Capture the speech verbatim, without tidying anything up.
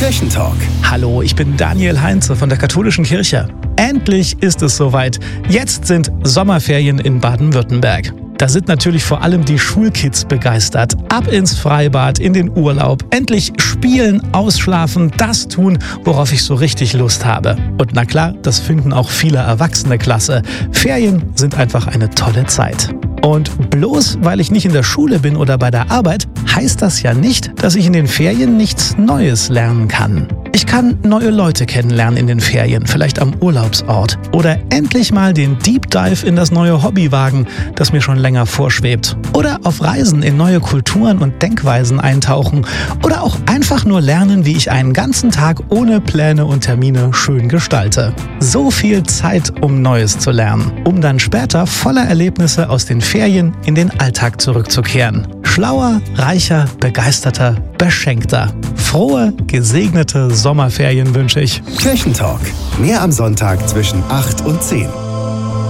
Kirchentalk. Hallo, ich bin Daniel Heinze von der Katholischen Kirche. Endlich ist es soweit. Jetzt sind Sommerferien in Baden-Württemberg. Da sind natürlich vor allem die Schulkids begeistert. Ab ins Freibad, in den Urlaub. Endlich spielen, ausschlafen, das tun, worauf ich so richtig Lust habe. Und na klar, das finden auch viele Erwachsene klasse. Ferien sind einfach eine tolle Zeit. Und bloß weil ich nicht in der Schule bin oder bei der Arbeit, heißt das ja nicht, dass ich in den Ferien nichts Neues lernen kann. Ich kann neue Leute kennenlernen in den Ferien, vielleicht am Urlaubsort. Oder endlich mal den Deep Dive in das neue Hobby wagen, das mir schon länger vorschwebt. Oder auf Reisen in neue Kulturen und Denkweisen eintauchen. Oder auch einfach nur lernen, wie ich einen ganzen Tag ohne Pläne und Termine schön gestalte. So viel Zeit, um Neues zu lernen, um dann später voller Erlebnisse aus den Ferien in den Alltag zurückzukehren. Schlauer, reicher, begeisterter, beschenkter. Frohe, gesegnete Sommerferien wünsche ich. Kirchentalk. Mehr am Sonntag zwischen acht und zehn.